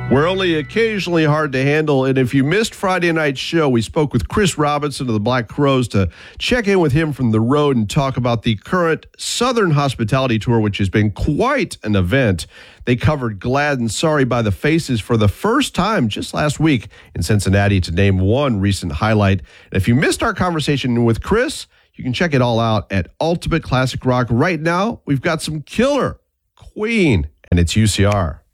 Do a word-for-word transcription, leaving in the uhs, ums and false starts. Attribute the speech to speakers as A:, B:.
A: We're only occasionally hard to handle, and if you missed Friday night's show, we spoke with Chris Robinson of the Black Crowes to check in with him from the road and talk about the current Southern Hospitality Tour, which has been quite an event. They covered Glad and Sorry by the Faces for the first time just last week in Cincinnati, to name one recent highlight. And if you missed our conversation with Chris, you can check it all out at Ultimate Classic Rock. Right now, we've got some killer Queen, and it's U C R.